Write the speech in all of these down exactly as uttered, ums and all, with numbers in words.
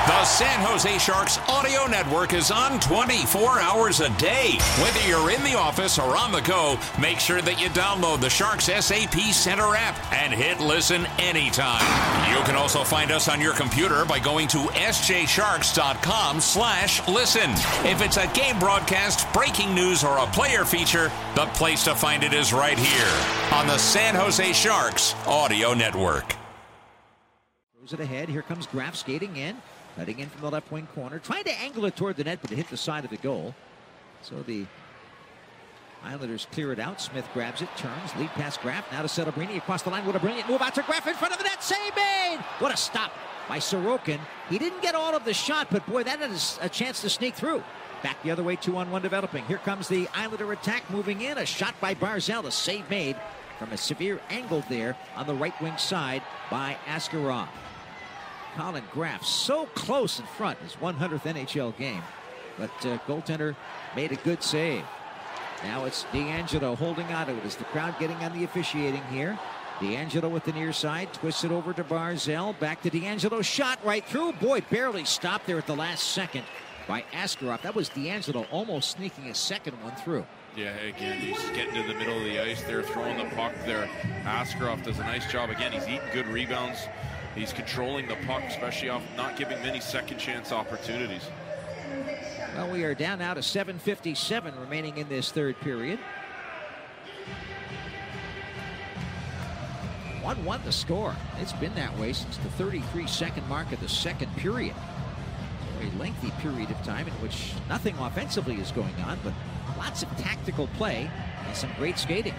The San Jose Sharks audio network is on twenty-four hours a day. Whether you're in the office or on the go, make sure that you download the Sharks S A P Center app and hit listen anytime. You can also find us on your computer by going to s j sharks dot com slash listen. If it's a game broadcast, breaking news, or a player feature, the place to find it is right here on the San Jose Sharks audio network. Throws it ahead. Here comes Graf skating in. Cutting in from the left wing corner. Trying to angle it toward the net, but it hit the side of the goal. So the Islanders clear it out. Smith grabs it, turns, lead pass Graf. Now to Celebrini across the line. What a brilliant move out to Graf in front of the net. Save made! What a stop by Sorokin. He didn't get all of the shot, but boy, that is a chance to sneak through. Back the other way, two on one developing. Here comes the Islander attack moving in. A shot by Barzal. A save made from a severe angle there on the right wing side by Askarov. Colin Graf so close in front, his one hundredth N H L game. But uh, goaltender made a good save. Now it's DeAngelo holding on to it as the crowd getting on the officiating here. DeAngelo with the near side, twists it over to Barzal. Back to DeAngelo, shot right through. Boy, barely stopped there at the last second by Askarov. That was DeAngelo almost sneaking a second one through. Yeah, again, he's getting to the middle of the ice there, throwing the puck there. Askarov does a nice job. Again, he's eating good rebounds. He's controlling the puck, especially off not giving many second chance opportunities. Well, we are down now to seven fifty-seven remaining in this third period. one one the score. It's been that way since the thirty-three second mark of the second period. A lengthy period of time in which nothing offensively is going on, but lots of tactical play and some great skating.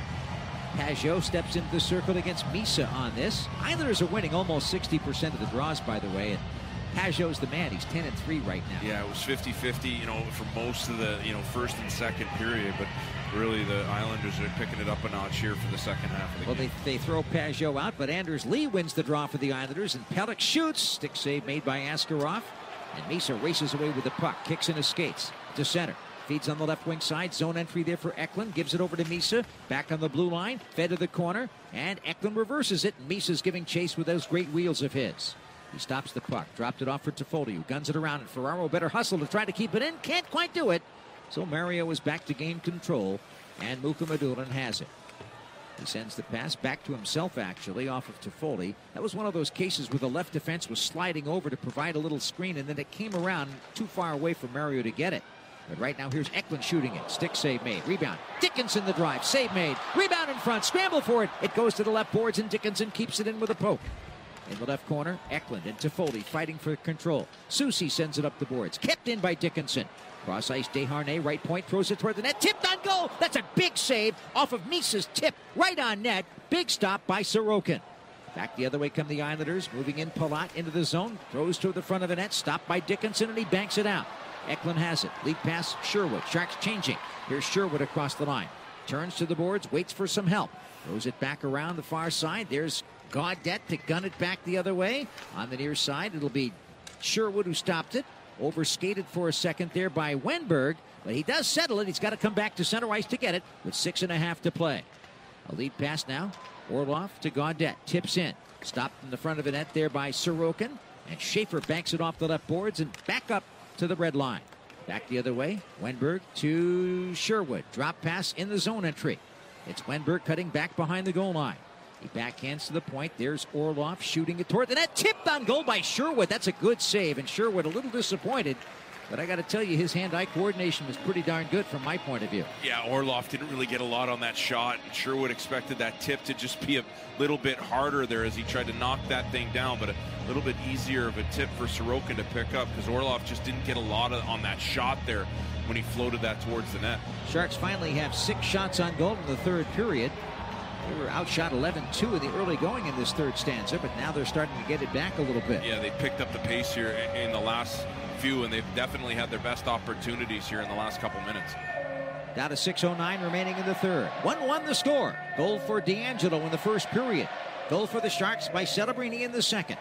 Pajot steps into the circle against Misa on this. Islanders are winning almost sixty percent of the draws, by the way, and Pajot's the man. He's ten and three right now. Yeah, it was fifty fifty, you know, for most of the, you know, first and second period, but really the Islanders are picking it up a notch here for the second half of the well, game. Well, they, they throw Pajot out, but Anders Lee wins the draw for the Islanders, and Pelech shoots. Stick save made by Askarov, and Misa races away with the puck, kicks in his skates to center. Feeds on the left wing side. Zone entry there for Eklund. Gives it over to Misa. Back on the blue line. Fed to the corner. And Eklund reverses it. Misa's giving chase with those great wheels of his. He stops the puck. Dropped it off for Toffoli, who guns it around. And Ferraro better hustle to try to keep it in. Can't quite do it. So Mario is back to gain control. And Mukhamadullin has it. He sends the pass back to himself, actually, off of Toffoli. That was one of those cases where the left defense was sliding over to provide a little screen. And then it came around too far away for Mario to get it. But right now, here's Eklund shooting it. Stick save made. Rebound. Dickinson the drive. Save made. Rebound in front. Scramble for it. It goes to the left boards, and Dickinson keeps it in with a poke. In the left corner, Eklund and Toffoli fighting for control. Soucy sends it up the boards. Kept in by Dickinson. Cross ice, Desharnais, right point, throws it toward the net. Tipped on goal. That's a big save off of Misa's tip. Right on net. Big stop by Sorokin. Back the other way come the Islanders. Moving in Palat into the zone. Throws toward the front of the net. Stopped by Dickinson, and he banks it out. Eklund has it. Lead pass, Sherwood. Sharks changing. Here's Sherwood across the line. Turns to the boards, waits for some help. Throws it back around the far side. There's Gaudette to gun it back the other way. On the near side, it'll be Sherwood who stopped it. Overskated for a second there by Wenberg, but he does settle it. He's got to come back to center ice to get it with six and a half to play. A lead pass now. Orlov to Gaudette. Tips in. Stopped in the front of the net there by Sorokin. And Schaefer banks it off the left boards and back up to the red line. Back the other way. Wenberg to Sherwood. Drop pass in the zone entry. It's Wenberg cutting back behind the goal line. He backhands to the point. There's Orlov shooting it toward the net. Tipped on goal by Sherwood. That's a good save. And Sherwood a little disappointed. But I got to tell you, his hand-eye coordination was pretty darn good from my point of view. Yeah, Orlov didn't really get a lot on that shot. Sherwood expected that tip to just be a little bit harder there as he tried to knock that thing down, but a little bit easier of a tip for Sorokin to pick up because Orlov just didn't get a lot of, on that shot there when he floated that towards the net. Sharks finally have six shots on goal in the third period. They were outshot eleven two in the early going in this third stanza, but now they're starting to get it back a little bit. Yeah, they picked up the pace here in the last few, and they've definitely had their best opportunities here in the last couple minutes. Down to six oh nine remaining in the third. one one the score. Goal for DeAngelo in the first period. Goal for the Sharks by Celebrini in the second.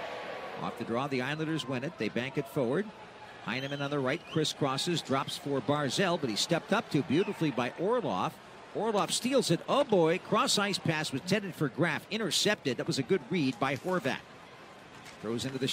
Off the draw, the Islanders win it. They bank it forward. Heineman on the right crisscrosses, drops for Barzal, but he stepped up to beautifully by Orlov. Orlov steals it. Oh boy, cross ice pass was intended for Graf, intercepted. That was a good read by Horvat. Throws into the